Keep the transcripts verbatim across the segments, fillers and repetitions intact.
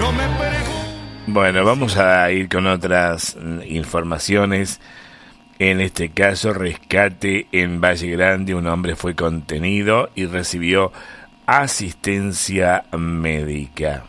Bueno, vamos a ir con otras informaciones. En este caso, rescate en Valle Grande. Un hombre fue contenido y recibió asistencia médica.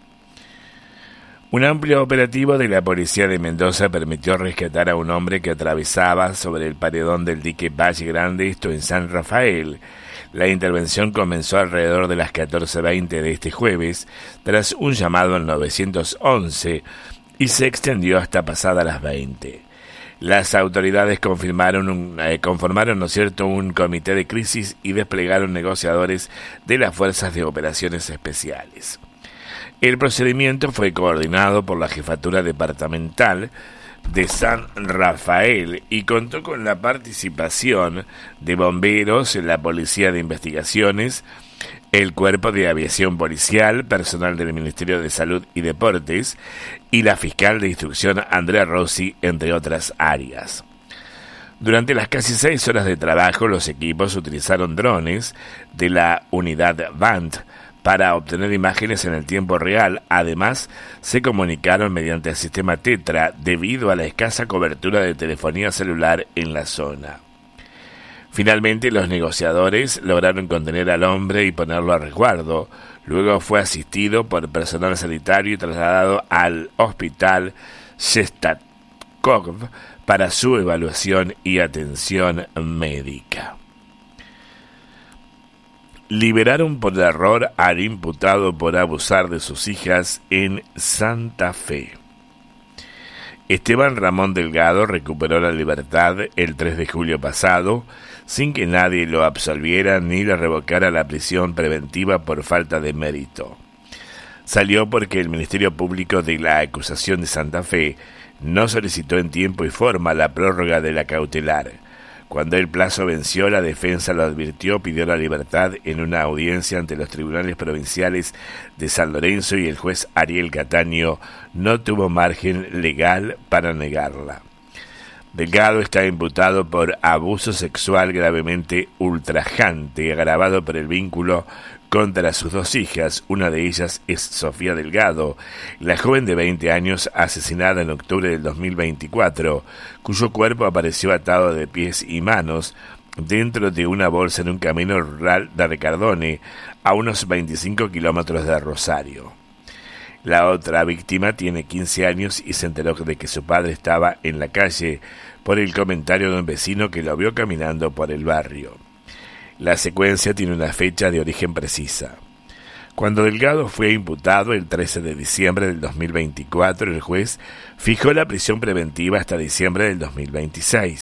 Un amplio operativo de la policía de Mendoza permitió rescatar a un hombre que atravesaba sobre el paredón del dique Valle Grande, esto en San Rafael. La intervención comenzó alrededor de las catorce veinte de este jueves, tras un llamado al nueve once, y se extendió hasta pasadas las veinte. Las autoridades confirmaron un, eh, conformaron, ¿no es cierto?, un comité de crisis y desplegaron negociadores de las Fuerzas de Operaciones Especiales. El procedimiento fue coordinado por la Jefatura Departamental de San Rafael y contó con la participación de bomberos, la Policía de Investigaciones, el Cuerpo de Aviación Policial, personal del Ministerio de Salud y Deportes y la fiscal de instrucción Andrea Rossi, entre otras áreas. Durante las casi seis horas de trabajo, los equipos utilizaron drones de la unidad B A N T para obtener imágenes en el tiempo real. Además, se comunicaron mediante el sistema Tetra debido a la escasa cobertura de telefonía celular en la zona. Finalmente, los negociadores lograron contener al hombre y ponerlo a resguardo. Luego fue asistido por personal sanitario y trasladado al hospital Shestatkov para su evaluación y atención médica. Liberaron por error al imputado por abusar de sus hijas en Santa Fe. Esteban Ramón Delgado recuperó la libertad el tres de julio pasado, sin que nadie lo absolviera ni le revocara la prisión preventiva por falta de mérito. Salió porque el Ministerio Público de la acusación de Santa Fe no solicitó en tiempo y forma la prórroga de la cautelar. Cuando el plazo venció, la defensa lo advirtió, pidió la libertad en una audiencia ante los tribunales provinciales de San Lorenzo y el juez Ariel Cataño no tuvo margen legal para negarla. Delgado está imputado por abuso sexual gravemente ultrajante, agravado por el vínculo contra sus dos hijas. Una de ellas es Sofía Delgado, la joven de veinte años asesinada en octubre del dos mil veinticuatro, cuyo cuerpo apareció atado de pies y manos dentro de una bolsa en un camino rural de Recardone, a unos veinticinco kilómetros de Rosario. La otra víctima tiene quince años y se enteró de que su padre estaba en la calle por el comentario de un vecino que lo vio caminando por el barrio. La secuencia tiene una fecha de origen precisa. Cuando Delgado fue imputado el trece de diciembre del dos mil veinticuatro, el juez fijó la prisión preventiva hasta diciembre del dos mil veintiséis.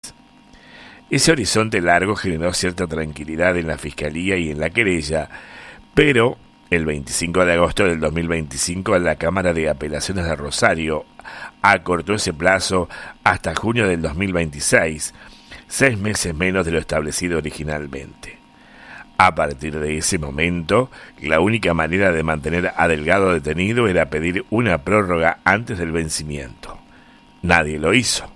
Ese horizonte largo generó cierta tranquilidad en la Fiscalía y en la querella, pero el veinticinco de agosto del dos mil veinticinco la Cámara de Apelaciones de Rosario acortó ese plazo hasta junio del dos mil veintiséis, seis meses menos de lo establecido originalmente. A partir de ese momento, la única manera de mantener a Delgado detenido era pedir una prórroga antes del vencimiento. Nadie lo hizo.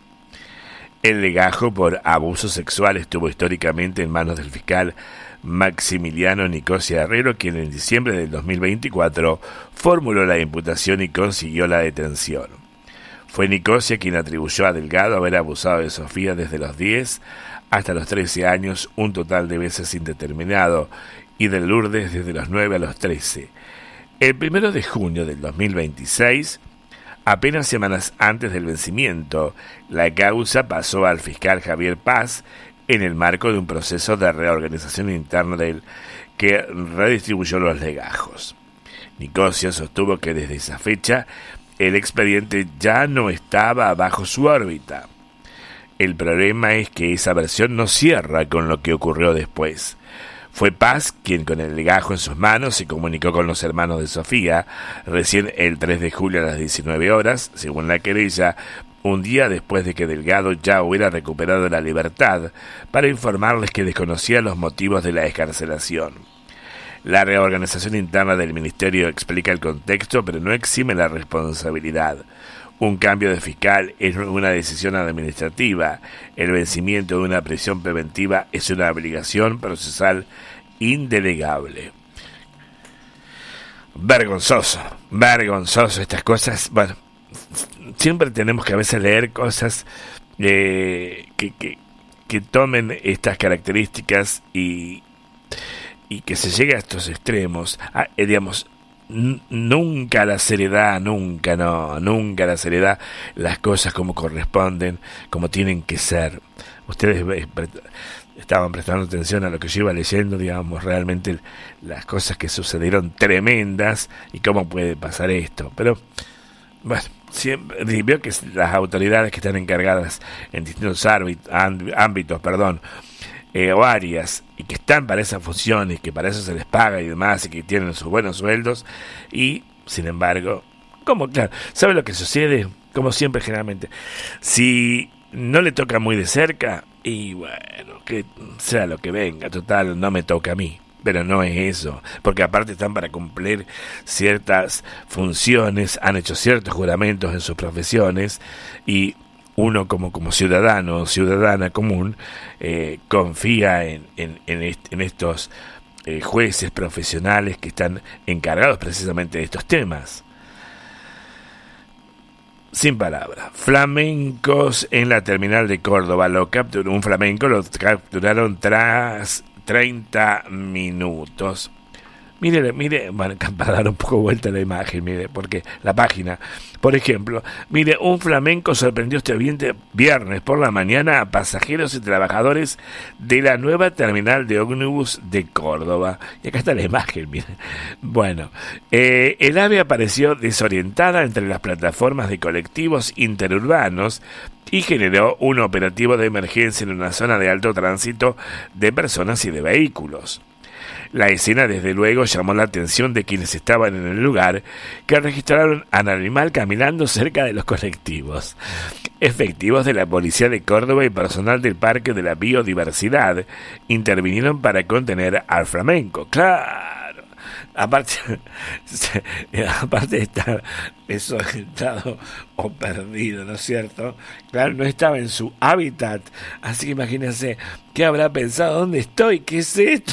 El legajo por abuso sexual estuvo históricamente en manos del fiscal Maximiliano Nicosia Herrero, quien en diciembre del dos mil veinticuatro formuló la imputación y consiguió la detención. Fue Nicosia quien atribuyó a Delgado haber abusado de Sofía desde los diez hasta los trece años, un total de veces indeterminado, y de Lourdes desde los nueve a los trece. El primero de junio del dos mil veintiséis, apenas semanas antes del vencimiento, la causa pasó al fiscal Javier Paz en el marco de un proceso de reorganización interna del que redistribuyó los legajos. Nicosia sostuvo que desde esa fecha el expediente ya no estaba bajo su órbita. El problema es que esa versión no cierra con lo que ocurrió después. Fue Paz quien, con el legajo en sus manos, se comunicó con los hermanos de Sofía recién el tres de julio a las diecinueve horas, según la querella, un día después de que Delgado ya hubiera recuperado la libertad, para informarles que desconocía los motivos de la excarcelación. La reorganización interna del ministerio explica el contexto, pero no exime la responsabilidad. Un cambio de fiscal es una decisión administrativa. El vencimiento de una prisión preventiva es una obligación procesal indelegable. vergonzoso, vergonzoso estas cosas. Bueno, siempre tenemos que a veces leer cosas eh, que, que, que tomen estas características y, y que se llegue a estos extremos. Ah, eh, digamos, n- nunca la seriedad, nunca, no, nunca la seriedad, las cosas como corresponden, como tienen que ser. Ustedes eh, pre- estaban prestando atención a lo que yo iba leyendo, digamos, realmente las cosas que sucedieron tremendas y cómo puede pasar esto. Pero, bueno, siempre veo que las autoridades que están encargadas en distintos árbit- ámb- ámbitos, perdón, eh, o áreas, y que están para esas funciones, que para eso se les paga y demás, y que tienen sus buenos sueldos, y, sin embargo, como, claro, ¿sabe lo que sucede? Como siempre, generalmente, si no le toca muy de cerca, y bueno, que sea lo que venga, total, no me toca a mí. Pero no es eso, porque aparte están para cumplir ciertas funciones, han hecho ciertos juramentos en sus profesiones, y uno como, como ciudadano o ciudadana común eh, confía en, en, en, est- en estos eh, jueces profesionales que están encargados precisamente de estos temas. Sin palabras. Flamencos en la terminal de Córdoba. Lo capturó un flamenco, lo capturaron tras treinta minutos. Mire, mire, bueno, para dar un poco vuelta a la imagen, mire, porque la página, por ejemplo, mire, un flamenco sorprendió este viernes por la mañana a pasajeros y trabajadores de la nueva terminal de ómnibus de Córdoba. Y acá está la imagen, mire. Bueno, eh, el ave apareció desorientada entre las plataformas de colectivos interurbanos y generó un operativo de emergencia en una zona de alto tránsito de personas y de vehículos. La escena desde luego llamó la atención de quienes estaban en el lugar, que registraron al animal caminando cerca de los colectivos. Efectivos de la policía de Córdoba y personal del Parque de la Biodiversidad intervinieron para contener al flamenco. Claro, aparte, aparte de estar desorientado o perdido, ¿no es cierto? Claro, no estaba en su hábitat, así que imagínense, ¿qué habrá pensado? ¿Dónde estoy? ¿Qué es esto?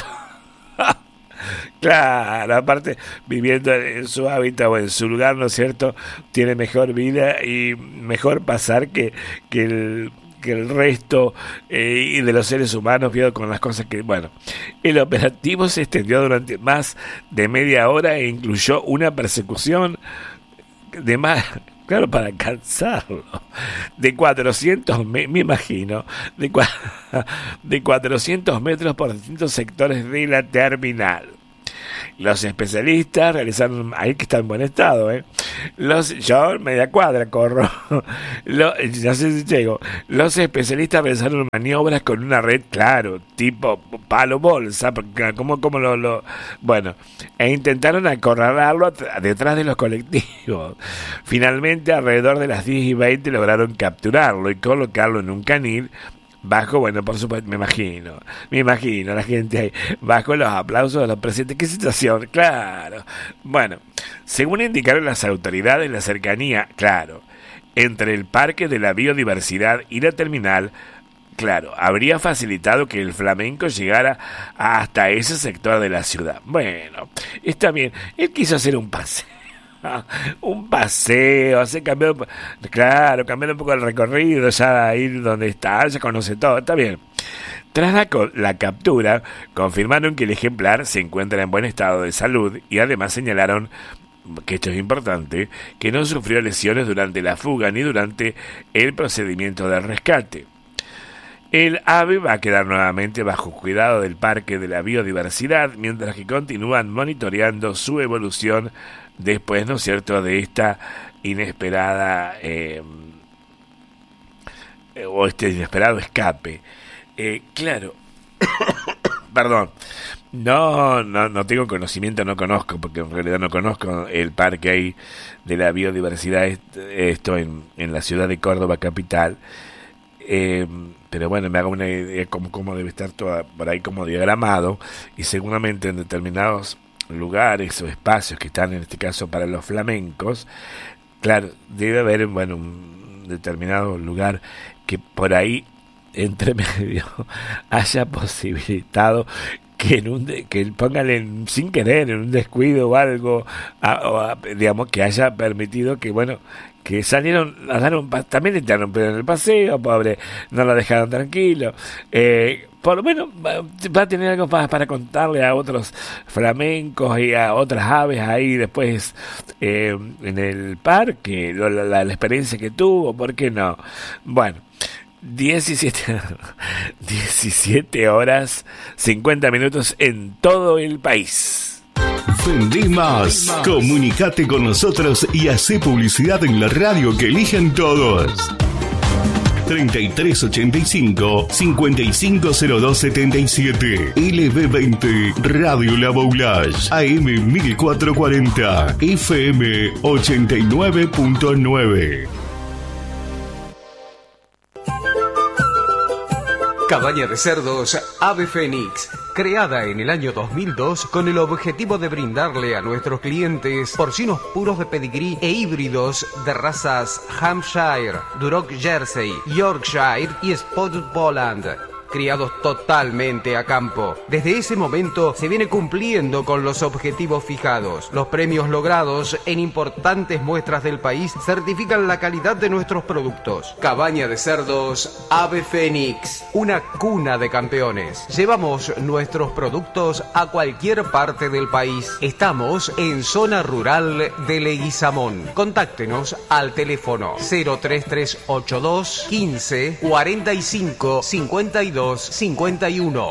Claro, aparte viviendo en su hábitat o en su lugar, ¿no es cierto? Tiene mejor vida y mejor pasar que, que el que el resto eh, y de los seres humanos, vio, con las cosas que, bueno, el operativo se extendió durante más de media hora e incluyó una persecución de más, claro, para alcanzarlo, de cuatrocientos, me, me imagino, de, cua, de cuatrocientos metros por distintos sectores de la terminal. Los especialistas realizaron, ahí que está en buen estado, ¿eh? Los, yo media cuadra corro, Lo, ya sé si llego. Los especialistas realizaron maniobras con una red, claro, tipo palo bolsa, porque como, como lo, lo, bueno, e intentaron acorralarlo detrás de los colectivos. Finalmente, alrededor de las diez y veinte lograron capturarlo y colocarlo en un canil. Bajo, bueno, por supuesto, me imagino, me imagino la gente ahí, bajo los aplausos de los presentes. ¿Qué situación? Claro. Bueno, según indicaron las autoridades, la cercanía, claro, entre el Parque de la Biodiversidad y la terminal, claro, habría facilitado que el flamenco llegara hasta ese sector de la ciudad. Bueno, está bien, él quiso hacer un paseo. Un paseo, hace cambiar, claro, cambiar un poco el recorrido, ya ir donde está, ya conoce todo, está bien. Tras la, la captura, confirmaron que el ejemplar se encuentra en buen estado de salud y además señalaron, que esto es importante, que no sufrió lesiones durante la fuga ni durante el procedimiento de rescate. El ave va a quedar nuevamente bajo cuidado del Parque de la Biodiversidad, mientras que continúan monitoreando su evolución después, ¿no es cierto?, de esta inesperada eh, o este inesperado escape. Eh, claro, perdón, no, no, no tengo conocimiento, no conozco, porque en realidad no conozco el parque ahí de la biodiversidad, esto en, en la ciudad de Córdoba capital. Eh, pero bueno, me hago una idea como cómo debe estar toda por ahí como diagramado, y seguramente en determinados lugares o espacios que están en este caso para los flamencos, claro, debe haber, bueno, un determinado lugar que por ahí entre medio haya posibilitado que en un de, que pongan en, sin querer, en un descuido o algo, a, o a, digamos, que haya permitido que, bueno, que salieron a dar un paseo, también le echaron pedo en el paseo, pobre, no lo dejaron tranquilo. Eh, por lo menos va, va a tener algo para, para contarle a otros flamencos y a otras aves ahí después eh, en el parque, la, la, la experiencia que tuvo, ¿por qué no? Bueno, diecisiete, diecisiete horas cincuenta minutos en todo el país. Vendí más. Comunicate con nosotros y hacé publicidad en la radio que eligen todos. treinta y tres ochenta y cinco, cincuenta y cinco cero dos setenta y siete. L B veinte Radio La Boulage. A M mil cuatrocientos cuarenta. F M ochenta y nueve punto nueve. Cabaña de cerdos Ave Fénix, creada en el año dos mil dos con el objetivo de brindarle a nuestros clientes porcinos puros de pedigrí e híbridos de razas Hampshire, Duroc Jersey, Yorkshire y Spotted Poland, criados totalmente a campo. Desde ese momento se viene cumpliendo con los objetivos fijados. Los premios logrados en importantes muestras del país certifican la calidad de nuestros productos. Cabaña de cerdos Ave Fénix, una cuna de campeones. Llevamos nuestros productos a cualquier parte del país. Estamos en zona rural de Leguizamón. Contáctenos al teléfono cero tres tres ocho dos quince cuarenta y cinco cincuenta y dos cincuenta y uno.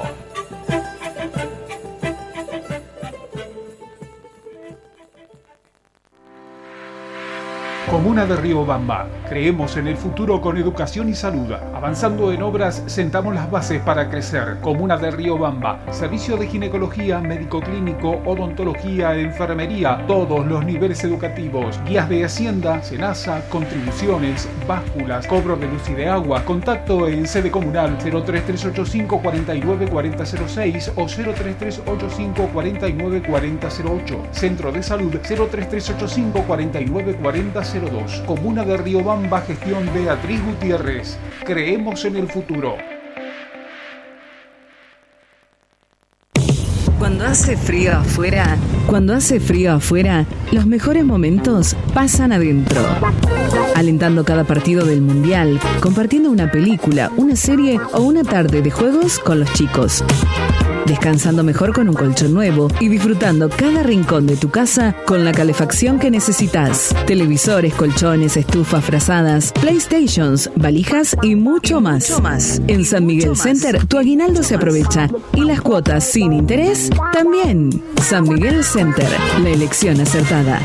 Comuna de Riobamba. Creemos en el futuro con educación y salud. Avanzando en obras, sentamos las bases para crecer. Comuna de Riobamba. Servicio de ginecología, médico clínico, odontología, enfermería, todos los niveles educativos. Guías de Hacienda, Senasa, contribuciones, básculas, cobro de luz y de agua. Contacto en sede comunal cero tres tres ocho cinco cuatro nueve cuatro cero cero seis o cero tres tres ocho cinco cuatro nueve cuatro cero ocho. Centro de Salud cero tres tres ocho cinco cuatro nueve cuatro cero dos. Comuna de Riobamba, gestión Beatriz Gutiérrez. Creemos en el futuro. Cuando hace frío afuera, cuando hace frío afuera, los mejores momentos pasan adentro. Alentando cada partido del Mundial, compartiendo una película, una serie o una tarde de juegos con los chicos. Descansando mejor con un colchón nuevo y disfrutando cada rincón de tu casa con la calefacción que necesitas. Televisores, colchones, estufas, frazadas, PlayStations, valijas y mucho más. Mucho más. En San Miguel Center, tu aguinaldo se aprovecha y las cuotas sin interés también. San Miguel Center, la elección acertada.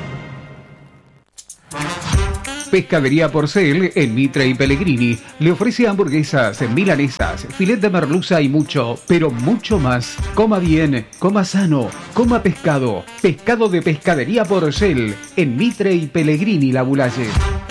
Pescadería Porcel en Mitre y Pellegrini le ofrece hamburguesas, milanesas, filet de merluza y mucho, pero mucho más. Coma bien, coma sano, coma pescado. Pescado de Pescadería Porcel en Mitre y Pellegrini, La Boulaye.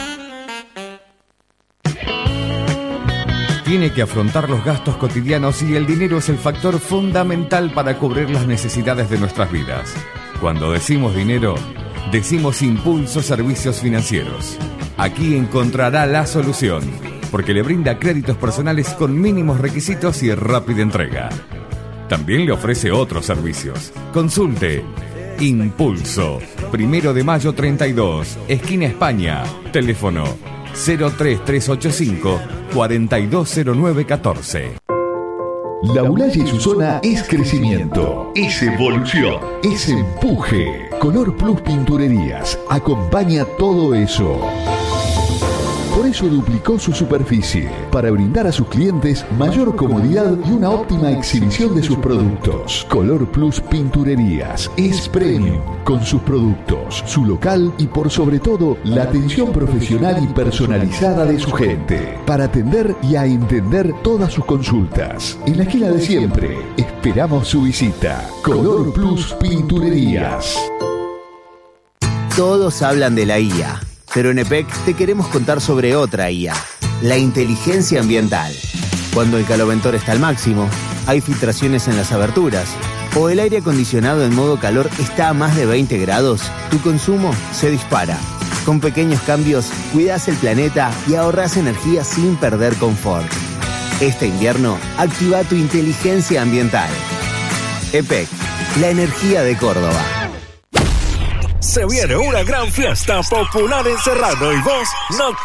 Tiene que afrontar los gastos cotidianos y el dinero es el factor fundamental para cubrir las necesidades de nuestras vidas. Cuando decimos dinero, decimos Impulso Servicios Financieros. Aquí encontrará la solución, porque le brinda créditos personales con mínimos requisitos y rápida entrega. También le ofrece otros servicios. Consulte Impulso, Primero de Mayo treinta y dos, esquina España. Teléfono cero tres tres ocho cinco cuatro dos cero nueve uno cuatro. La Boulaye y su zona es crecimiento, es evolución, es empuje. Color Plus Pinturerías acompaña todo eso. Por eso duplicó su superficie, para brindar a sus clientes mayor comodidad y una óptima exhibición de sus productos. Color Plus Pinturerías es premium, con sus productos, su local y por sobre todo la atención profesional y personalizada de su gente, para atender y a entender todas sus consultas. En la esquina de siempre, esperamos su visita. Color Plus Pinturerías. Todos hablan de la I A, pero en E P E C te queremos contar sobre otra I A, la inteligencia ambiental. Cuando el caloventor está al máximo, hay filtraciones en las aberturas, o el aire acondicionado en modo calor está a más de veinte grados, tu consumo se dispara. Con pequeños cambios, cuidas el planeta y ahorras energía sin perder confort. Este invierno, activa tu inteligencia ambiental. E P E C, la energía de Córdoba. Se viene una gran fiesta popular en Serrano y vos no